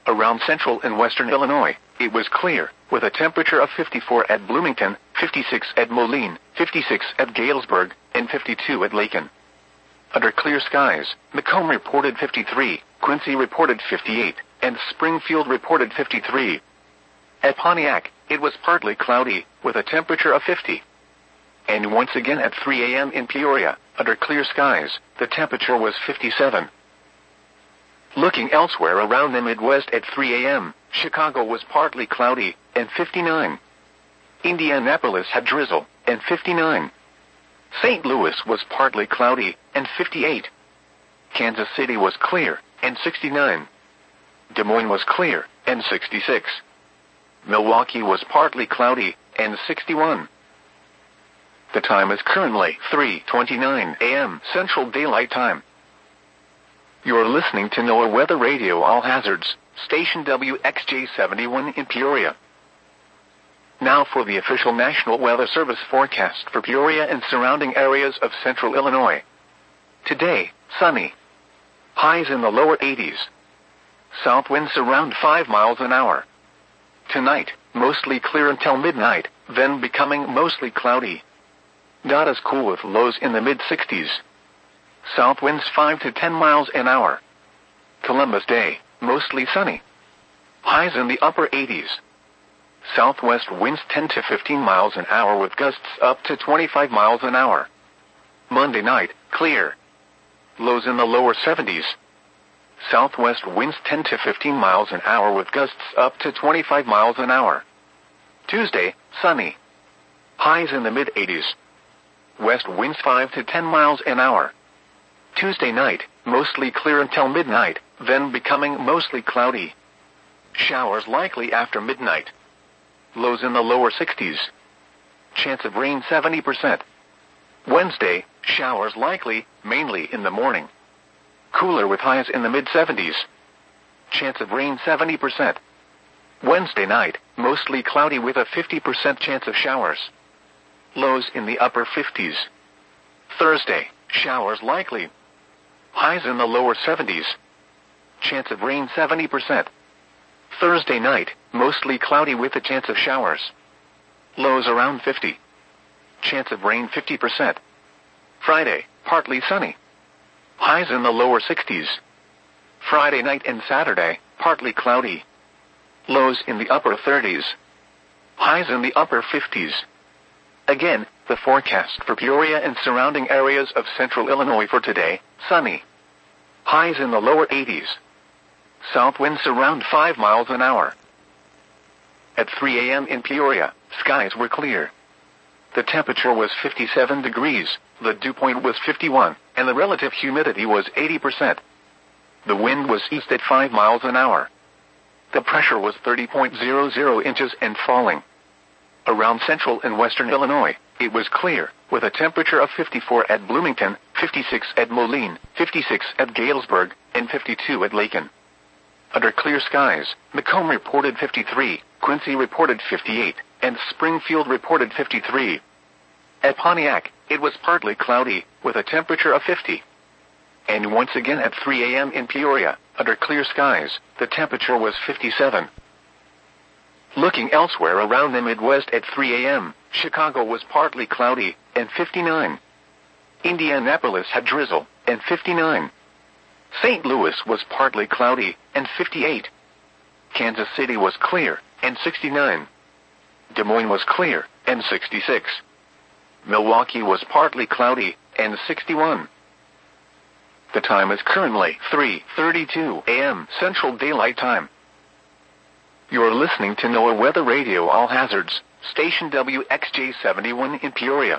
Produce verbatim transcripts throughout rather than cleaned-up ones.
Around central and western Illinois, it was clear, with a temperature of fifty-four at Bloomington, fifty-six at Moline, fifty-six at Galesburg, and fifty-two at Lakin. Under clear skies, Macomb reported fifty-three, Quincy reported fifty-eight, and Springfield reported fifty-three. At Pontiac, it was partly cloudy, with a temperature of fifty. And once again at three a m in Peoria, under clear skies, the temperature was fifty-seven. Looking elsewhere around the Midwest at three a m, Chicago was partly cloudy, and fifty-nine. Indianapolis had drizzle, and fifty-nine. Saint Louis was partly cloudy, and fifty-eight. Kansas City was clear, and sixty-nine. Des Moines was clear, and sixty-six. Milwaukee was partly cloudy, and sixty-one. The time is currently three twenty-nine a m Central Daylight Time. You're listening to NOAA Weather Radio All Hazards, station W X J seventy-one in Peoria. Now for the official National Weather Service forecast for Peoria and surrounding areas of central Illinois. Today, sunny. Highs in the lower eighties. South winds around five miles an hour. Tonight, mostly clear until midnight, then becoming mostly cloudy. Not as cool with lows in the mid-sixties. South winds five to ten miles an hour. Columbus Day, mostly sunny. Highs in the upper eighties. Southwest winds ten to fifteen miles an hour with gusts up to twenty-five miles an hour. Monday night, clear. Lows in the lower seventies. Southwest winds ten to fifteen miles an hour with gusts up to twenty-five miles an hour. Tuesday, sunny. Highs in the mid-eighties. West winds five to ten miles an hour. Tuesday night, mostly clear until midnight, then becoming mostly cloudy. Showers likely after midnight. Lows in the lower sixties. Chance of rain seventy percent. Wednesday, showers likely, mainly in the morning. Cooler with highs in the mid-seventies. Chance of rain seventy percent. Wednesday night, mostly cloudy with a fifty percent chance of showers. Lows in the upper fifties. Thursday, showers likely. Highs in the lower seventies. Chance of rain seventy percent. Thursday night, mostly cloudy with a chance of showers. Lows around fifty. Chance of rain fifty percent. Friday, partly sunny. Highs in the lower sixties. Friday night and Saturday, partly cloudy. Lows in the upper thirties. Highs in the upper fifties. Again, the forecast for Peoria and surrounding areas of central Illinois for today, sunny. Highs in the lower eighties. South winds around five miles an hour. At three a m in Peoria, skies were clear. The temperature was fifty-seven degrees, the dew point was fifty-one, and the relative humidity was eighty percent. The wind was east at five miles an hour. The pressure was thirty point zero zero inches and falling. Around central and western Illinois, it was clear, with a temperature of fifty-four at Bloomington, fifty-six at Moline, fifty-six at Galesburg, and fifty-two at Lakin. Under clear skies, Macomb reported fifty-three, Quincy reported fifty-eight, and Springfield reported fifty-three. At Pontiac, it was partly cloudy, with a temperature of fifty. And once again at three a m in Peoria, under clear skies, the temperature was fifty-seven. Looking elsewhere around the Midwest at three a m, Chicago was partly cloudy, and fifty-nine. Indianapolis had drizzle, and fifty-nine. Saint Louis was partly cloudy, and fifty-eight. Kansas City was clear, and sixty-nine. Des Moines was clear, and sixty-six. Milwaukee was partly cloudy, and sixty-one. The time is currently three thirty-two a m Central Daylight Time. You're listening to NOAA Weather Radio All Hazards, station W X J seventy-one in Peoria.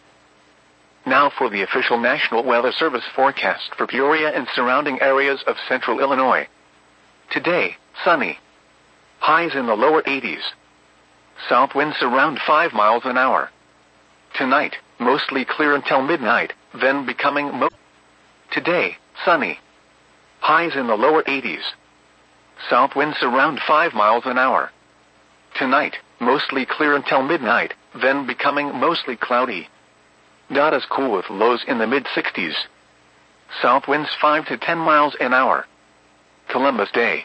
Now for the official National Weather Service forecast for Peoria and surrounding areas of central Illinois. Today, sunny. Highs in the lower eighties. South winds around five miles an hour. Tonight, mostly clear until midnight, then becoming mo- Today, sunny. Highs in the lower eighties. South winds around five miles an hour. Tonight, mostly clear until midnight, then becoming mostly cloudy. Not as cool with lows in the mid-sixties. South winds five to ten miles an hour. Columbus Day,